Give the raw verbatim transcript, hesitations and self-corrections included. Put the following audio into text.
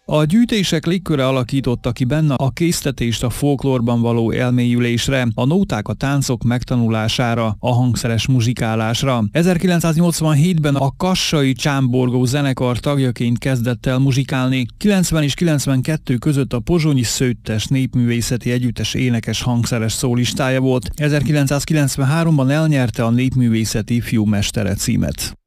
A gyűjtések légköre alakította ki benne a késztetést a folklórban való elmélyülésre, a nóták a táncok megtanulására, a hangszeres muzsikálásra. ezerkilencszáznyolcvanhétben a kassai Csámborgó zenekar tagjaként kezdett el muzsikálni, kilencven és kilencvenkettő között a Pozsonyi Szőttes Népművészeti Együttes énekes hangszeres szólistája volt. ezerkilencszázkilencvenháromban elnyerte a Népművészeti Ifjú Mestere címet.